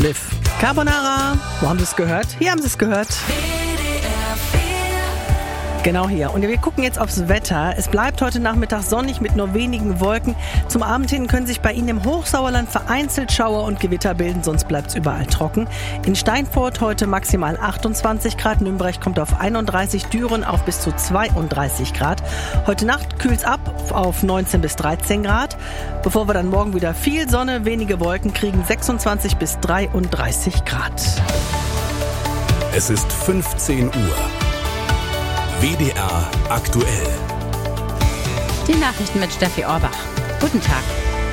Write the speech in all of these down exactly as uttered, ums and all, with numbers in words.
Spliff. Carbonara, wo haben Sie es gehört? Hier haben Sie es gehört. Genau hier. Und wir gucken jetzt aufs Wetter. Es bleibt heute Nachmittag sonnig mit nur wenigen Wolken. Zum Abend hin können sich bei Ihnen im Hochsauerland vereinzelt Schauer und Gewitter bilden, sonst bleibt es überall trocken. In Steinfurt heute maximal achtundzwanzig Grad, Nürnberg kommt auf einunddreißig, Düren auf bis zu zweiunddreißig Grad. Heute Nacht kühlt es ab auf neunzehn bis dreizehn Grad, bevor wir dann morgen wieder viel Sonne, wenige Wolken kriegen, sechsundzwanzig bis dreiunddreißig Grad. Es ist fünfzehn Uhr. W D R aktuell. Die Nachrichten mit Steffi Orbach. Guten Tag.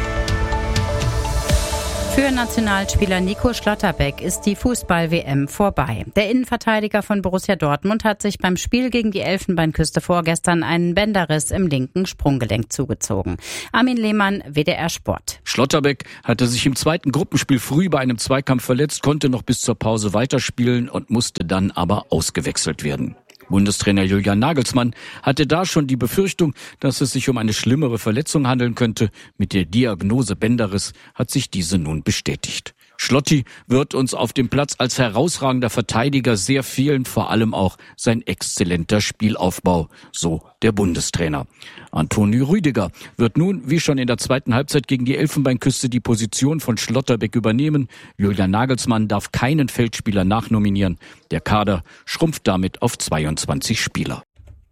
Für Nationalspieler Nico Schlotterbeck ist die Fußball-W M vorbei. Der Innenverteidiger von Borussia Dortmund hat sich beim Spiel gegen die Elfenbeinküste vorgestern einen Bänderriss im linken Sprunggelenk zugezogen. Armin Lehmann, W D R Sport. Schlotterbeck hatte sich im zweiten Gruppenspiel früh bei einem Zweikampf verletzt, konnte noch bis zur Pause weiterspielen und musste dann aber ausgewechselt werden. Bundestrainer Julian Nagelsmann hatte da schon die Befürchtung, dass es sich um eine schlimmere Verletzung handeln könnte. Mit der Diagnose Bänderriss hat sich diese nun bestätigt. Schlotti wird uns auf dem Platz als herausragender Verteidiger sehr fehlen, vor allem auch sein exzellenter Spielaufbau, so der Bundestrainer. Antonio Rüdiger wird nun, wie schon in der zweiten Halbzeit gegen die Elfenbeinküste, die Position von Schlotterbeck übernehmen. Julian Nagelsmann darf keinen Feldspieler nachnominieren. Der Kader schrumpft damit auf zweiundzwanzig Spieler.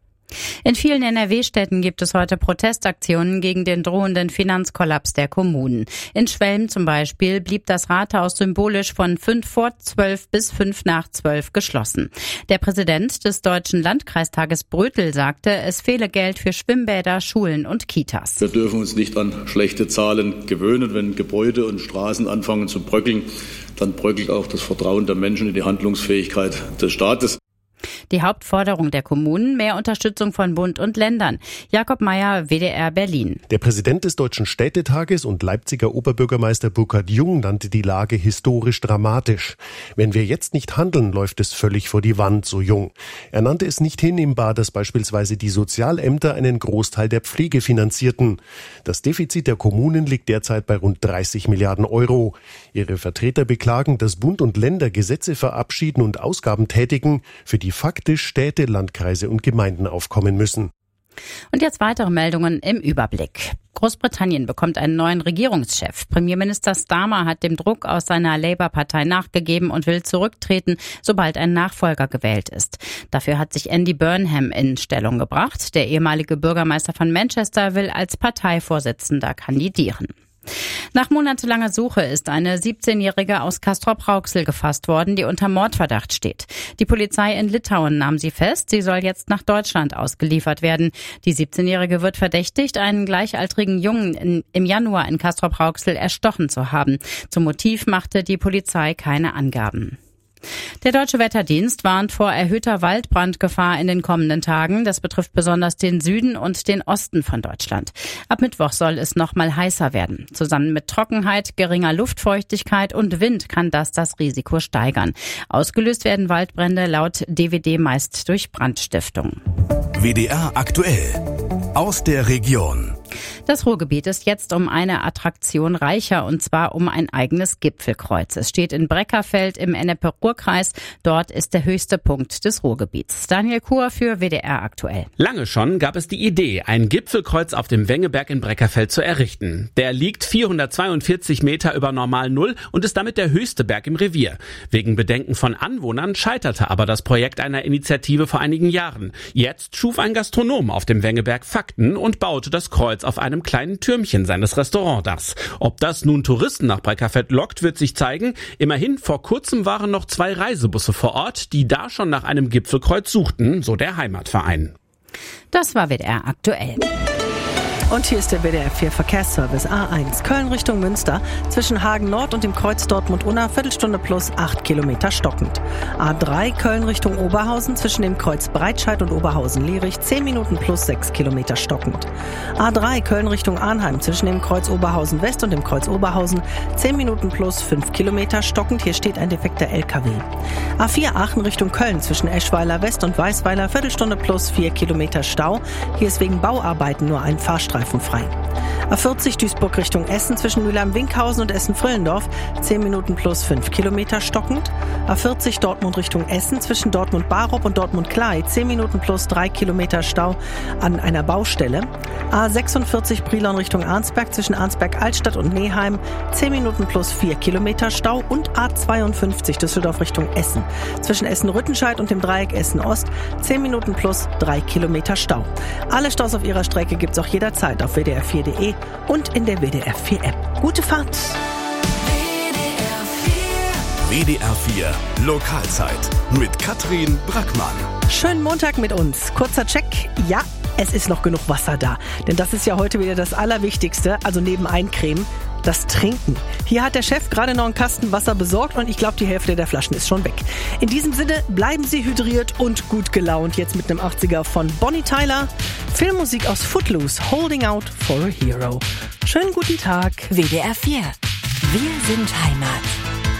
In vielen N R W-Städten gibt es heute Protestaktionen gegen den drohenden Finanzkollaps der Kommunen. In Schwelm zum Beispiel blieb das Rathaus symbolisch von fünf vor zwölf bis fünf nach zwölf geschlossen. Der Präsident des Deutschen Landkreistages Brötel sagte, es fehle Geld für Schwimmbäder, Schulen und Kitas. Wir dürfen uns nicht an schlechte Zahlen gewöhnen. Wenn Gebäude und Straßen anfangen zu bröckeln, dann bröckelt auch das Vertrauen der Menschen in die Handlungsfähigkeit des Staates. Die Hauptforderung der Kommunen, mehr Unterstützung von Bund und Ländern. Jakob Mayer, W D R Berlin. Der Präsident des Deutschen Städtetages und Leipziger Oberbürgermeister Burkhard Jung nannte die Lage historisch dramatisch. Wenn wir jetzt nicht handeln, läuft es völlig vor die Wand, so Jung. Er nannte es nicht hinnehmbar, dass beispielsweise die Sozialämter einen Großteil der Pflege finanzierten. Das Defizit der Kommunen liegt derzeit bei rund dreißig Milliarden Euro. Ihre Vertreter beklagen, dass Bund und Länder Gesetze verabschieden und Ausgaben tätigen, für die faktisch Städte, Landkreise und Gemeinden aufkommen müssen. Und jetzt weitere Meldungen im Überblick. Großbritannien bekommt einen neuen Regierungschef. Premierminister Starmer hat dem Druck aus seiner Labour-Partei nachgegeben und will zurücktreten, sobald ein Nachfolger gewählt ist. Dafür hat sich Andy Burnham in Stellung gebracht. Der ehemalige Bürgermeister von Manchester will als Parteivorsitzender kandidieren. Nach monatelanger Suche ist eine siebzehnjährige aus Castrop-Rauxel gefasst worden, die unter Mordverdacht steht. Die Polizei in Litauen nahm sie fest. Sie soll jetzt nach Deutschland ausgeliefert werden. Die siebzehnjährige wird verdächtigt, einen gleichaltrigen Jungen in, im Januar in Castrop-Rauxel erstochen zu haben. Zum Motiv machte die Polizei keine Angaben. Der Deutsche Wetterdienst warnt vor erhöhter Waldbrandgefahr in den kommenden Tagen. Das betrifft besonders den Süden und den Osten von Deutschland. Ab Mittwoch soll es noch mal heißer werden. Zusammen mit Trockenheit, geringer Luftfeuchtigkeit und Wind kann das das Risiko steigern. Ausgelöst werden Waldbrände laut D W D meist durch Brandstiftung. W D R aktuell. Aus der Region. Das Ruhrgebiet ist jetzt um eine Attraktion reicher, und zwar um ein eigenes Gipfelkreuz. Es steht in Breckerfeld im Ennepe-Ruhr-Kreis. Dort ist der höchste Punkt des Ruhrgebiets. Daniel Kuhr für W D R aktuell. Lange schon gab es die Idee, ein Gipfelkreuz auf dem Wengeberg in Breckerfeld zu errichten. Der liegt vierhundertzweiundvierzig Meter über Normal Null und ist damit der höchste Berg im Revier. Wegen Bedenken von Anwohnern scheiterte aber das Projekt einer Initiative vor einigen Jahren. Jetzt schuf ein Gastronom auf dem Wengeberg Fakten und baute das Kreuz auf einem kleinen Türmchen seines Restaurantdachs. Ob das nun Touristen nach Breckerfeld lockt, wird sich zeigen. Immerhin, vor kurzem waren noch zwei Reisebusse vor Ort, die da schon nach einem Gipfelkreuz suchten, so der Heimatverein. Das war W D R aktuell. Und hier ist der W D R vier Verkehrsservice A eins Köln Richtung Münster zwischen Hagen Nord und dem Kreuz Dortmund-Unna Viertelstunde plus acht Kilometer stockend. A drei Köln Richtung Oberhausen zwischen dem Kreuz Breitscheid und Oberhausen-Lierich zehn Minuten plus sechs Kilometer stockend. A drei Köln Richtung Arnheim zwischen dem Kreuz Oberhausen West und dem Kreuz Oberhausen zehn Minuten plus fünf Kilometer stockend. Hier steht ein defekter L K W. A vier Aachen Richtung Köln zwischen Eschweiler West und Weißweiler Viertelstunde plus vier Kilometer Stau. Hier ist wegen Bauarbeiten nur ein Fahrstreifen streifenfrei. A vierzig Duisburg Richtung Essen zwischen Mülheim-Winkhausen und Essen-Frillendorf zehn Minuten plus fünf Kilometer stockend. A vierzig Dortmund Richtung Essen zwischen Dortmund-Barup und Dortmund-Klei zehn Minuten plus drei Kilometer Stau an einer Baustelle. A sechsundvierzig Brilon Richtung Arnsberg zwischen Arnsberg-Altstadt und Neheim zehn Minuten plus vier Kilometer Stau und A zweiundfünfzig Düsseldorf Richtung Essen zwischen Essen-Rüttenscheid und dem Dreieck Essen-Ost zehn Minuten plus drei Kilometer Stau. Alle Staus auf ihrer Strecke gibt's auch jederzeit auf w d r vier punkt d e und in der W D R vier App. Gute Fahrt! W D R vier Lokalzeit mit Katrin Brackmann. Schönen Montag mit uns. Kurzer Check. Ja, es ist noch genug Wasser da. Denn das ist ja heute wieder das Allerwichtigste, also neben Eincremen, das Trinken. Hier hat der Chef gerade noch einen Kasten Wasser besorgt und ich glaube, die Hälfte der Flaschen ist schon weg. In diesem Sinne, bleiben Sie hydriert und gut gelaunt. Jetzt mit einem achtziger von Bonnie Tyler. Filmmusik aus Footloose, Holding Out for a Hero. Schönen guten Tag. W D R vier. Wir sind Heimat.